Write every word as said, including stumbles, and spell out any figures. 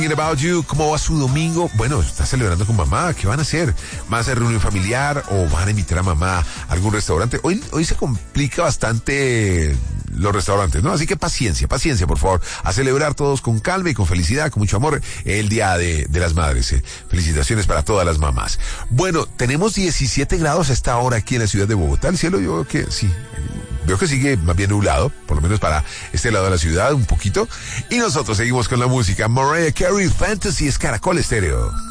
About you, ¿cómo va su domingo? Bueno, está celebrando con mamá, ¿qué van a hacer? ¿Van a hacer reunión familiar o van a invitar a mamá a algún restaurante? Hoy, hoy se complica bastante los restaurantes, ¿no? Así que paciencia, paciencia, por favor. A celebrar todos con calma y con felicidad, con mucho amor, el Día de, de las Madres. Eh. Felicitaciones para todas las mamás. Bueno, tenemos diecisiete grados a esta hora aquí en la ciudad de Bogotá. El cielo yo veo que sí, veo que sigue más bien nublado, por lo menos para este lado de la ciudad, un poquito. Y nosotros seguimos con la música. Mariah Carey, Fantasy, es Caracol Estéreo.